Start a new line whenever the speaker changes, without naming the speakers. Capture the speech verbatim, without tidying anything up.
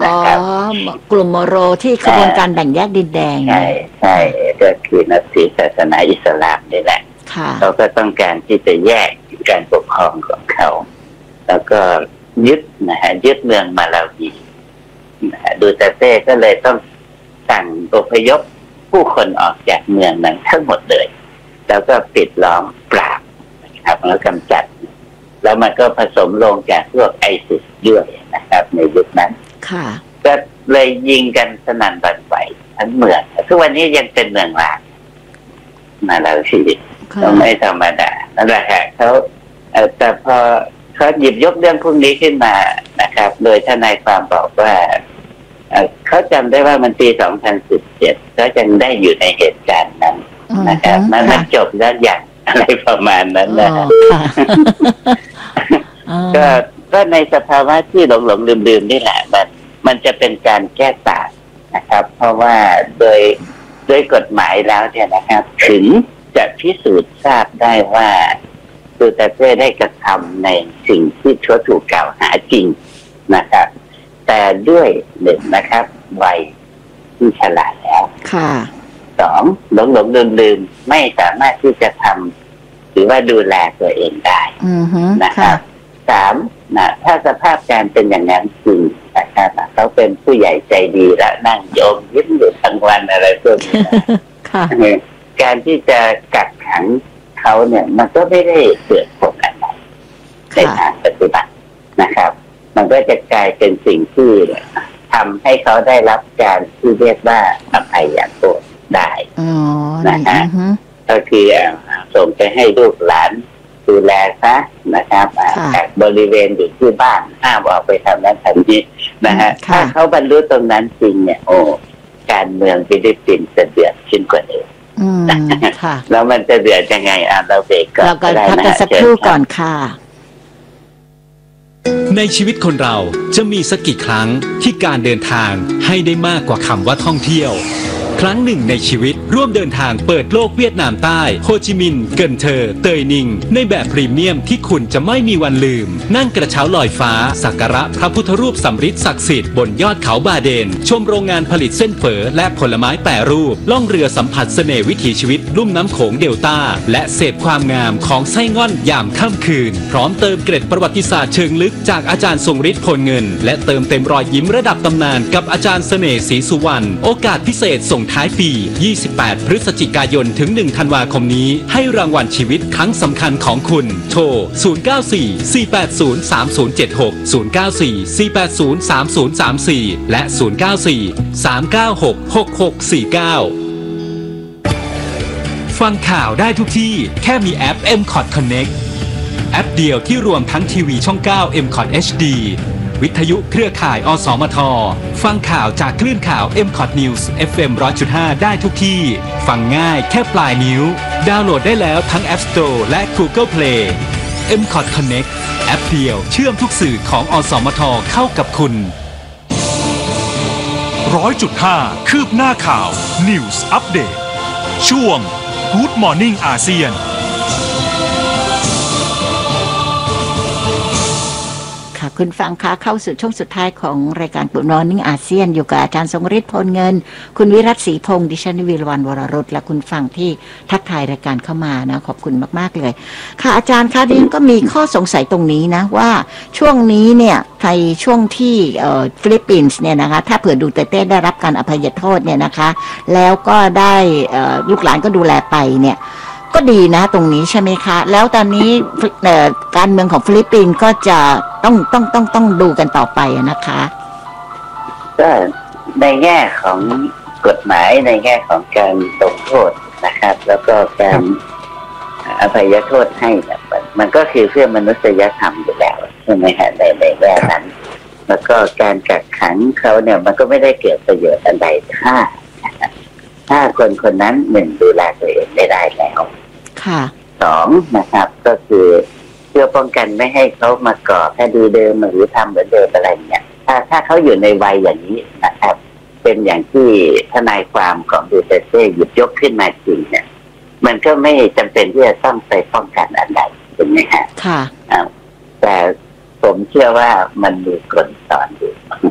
นะครับอ๋อกลุ่มโมโรที่ขบวนการแบ่งแยกดินแดง
ใช่ใช่ก็คือนับถือศาสนาอิสลามนี่แหละเขาก็ต้องการที่จะแยกการปกครองของเขาแล้วก็ยึดนะฮะยึดเมืองมาลาวีนะฮะดูเตเต้ก็เลยต้องสั่งอพยพผู้คนออกจากเมืองนั้นทั้งหมดเลยแล้วก็ปิดล้อมปราบนะครับแล้วกำจัดแล้วมันก็ผสมลงจากพวกไอซิสด้วยนะครับในยุคนั้นก็เลยยิงกันสนั่นหวั่นไหวทั้งเมืองทุกวันนี้ยังเป็นเมืองร้างมาลาวีก็ไม่ธรรมดานั่นแหละค่ะเขาแต่พอเขาหยิบยกเรื่องพวกนี้ขึ้นมานะครับโดยทนายความบอกว่าเขาจำได้ว่ามันปีสองพันสิบเจ็ดก็ยังได้อยู่ในเหตุการณ์นั้นนะครับมันมันจบแล้วอย่างอะไรประมาณนั้นนะก็ก็ในสภาวะที่หลงหลงลืมลืมนี่แหละมันมันจะเป็นการแก้ต่างนะครับเพราะว่าโดยโดยกฎหมายแล้วเนี่ยนะครับถึงจะพิสูจน์ทราบได้ว่าดูเตเต้ได้กระทำในสิ่งที่ชั่วถูกกล่าวหาจริงนะครับแต่ด้วยหนึ่งนะครับวัยที่ฉลาดแล้วสองหลงหลงลืมลืมไม่สามารถที่จะทำหรือว่าดูแลตัวเองได้นะครับสามนะถ้าสภาพการเป็นอย่างนั้นจริงนะครับเขาเป็นผู้ใหญ่ใจดีและนั่งโยมยิ้มอยู่ทั้งวันอะไรพวกนี้การที่จะกักขังเขาเนี่ยมันก็ไม่ได้เกิดผลอะไรในทางปฏิบัตินะครับมันก็จะกลายเป็นสิ่งที่ทำให้เขาได้รับการที่เรียกว่าอภัยโทษได้นะฮะก็คือส่งไปให้ลูกหลานดูแลซะนะครับจากบริเวณอยู่ที่บ้านห้ามออกไปทำนั้นทำนี้นะฮะถ้าเขาบรรลุตรงนั้นจริงเนี่ยโอ้การเมืองฟิลิปปินส์จะเดือดขึ้นกว่าเดิมแล้วมันจะเดือดยังไงอ่ะเราเบรกก่อนก็ได้นะสักครู่ก่อนค่ะ
ในชีวิตคนเราจะมีสักกี่ครั้งที่การเดินทางให้ได้มากกว่าคำว่าท่องเที่ยวครั้งหนึ่งในชีวิตร่วมเดินทางเปิดโลกเวียดนามใต้โฮจิมินห์เกินเทอเตยนิงในแบบพรีเมียมที่คุณจะไม่มีวันลืมนั่งกระเช้าลอยฟ้าสักการะพระพุทธรูปสำริดศักดิ์สิทธิ์บนยอดเขาบาเดนชมโรงงานผลิตเส้นเฝอและผลไม้แปรรูปล่องเรือสัมผัสเสน่ห์วิถีชีวิตลุ่มน้ำโขงเดลต้าและเสพความงามของไส้ง่อนยามค่ำคืนพร้อมเติมเกร็ดประวัติศาสตร์เชิงลึกจากอาจารย์ทรงฤทธิ์พลเงินและเติมเต็มรอยยิ้มระดับตำนานกับอาจารย์เสน่ห์ศรีสุวรรณโอกาสพิเศษส่งท้ายปียี่สิบแปดพฤศจิกายนถึงหนึ่งธันวาคมนี้ให้รางวัลชีวิตครั้งสำคัญของคุณโทรศูนย์ เก้า สี่ สี่ แปด ศูนย์ สาม ศูนย์ เจ็ด หก ศูนย์ เก้า สี่ สี่ แปด ศูนย์ สาม ศูนย์ สาม สี่และศูนย์ เก้า สี่ สาม เก้า หก หก หก สี่ เก้าฟังข่าวได้ทุกที่แค่มีแอป เอ็ม คอท Connect แอปเดียวที่รวมทั้งทีวีช่องเก้า เอ็ม คอท เอช ดีวิทยุเครือข่ายอสมทฟังข่าวจากคลื่นข่าว เอ็ม คอท News เอฟ เอ็ม หนึ่งร้อยจุดห้า ได้ทุกที่ฟังง่ายแค่ปลายนิ้วดาวน์โหลดได้แล้วทั้ง App Store และ Google Play เอ็ม คอท Connect แอปเดียวเชื่อมทุกสื่อของอสมทเข้ากับคุณ หนึ่งร้อยจุดห้า คืบหน้าข่าว News Update ช่วง Good Morning อาเซียน
คุณฟังคะเข้าสู่ช่วงสุดท้ายของรายการGood Morning อาเซียนอยู่กับอาจารย์ทรงฤทธิ์พลเงินคุณวิรัตศรีพงษ์ดิฉันวิรวรรณวรรสและคุณฟังที่ทักทายรายการเข้ามานะขอบคุณมากๆเลยค่ะอาจารย์คะดิฉันก็มีข้อสงสัยตรงนี้นะว่าช่วงนี้เนี่ยในช่วงที่ฟิลิปปินส์เนี่ยนะคะถ้าเผื่อดูเตเต้ได้รับการอภัยโทษเนี่ยนะคะแล้วก็ได้ลูกหลานก็ดูแลไปเนี่ยก็ดีนะตรงนี้ใช่ไหมคะแล้วตอนนี้การเมืองของฟิลิปปินส์ก็จะต้องต้องต้องต้องดูกันต่อไปนะคะ
ก็ในแง่ของกฎหมายในแง่ของการลงโทษนะครับแล้วก็การอภัยโทษให้มันก็คือเพื่อมนุษยธรรมอยู่แล้วใช่ไหมฮะในในแง่นั้นแล้วก็การกักขังเขาเนี่ยมันก็ไม่ได้เกิดประโยชน์อันใดถ้าถ้าคนคนนั้นหนึ่งดูแลตัวเองไม่ได้แล้วสองนะครับก็คือเพื่อป้องกันไม่ให้เขามาก่อคดีเดิมหรือทำเหมือนเดิมอะไรเนี่ยถ้าถ้าเขาอยู่ในวัยอย่างนี้นะครับเป็นอย่างที่ทนายความของดูเตเต้หยิบยกขึ้นมาจริงเนี่ยมันก็ไม่จำเป็นที่จะต้องไปป้องกันอันใดถูกไหมฮะค่ะแต่ผมเชื่อว่ามันมีกลสอนอยู่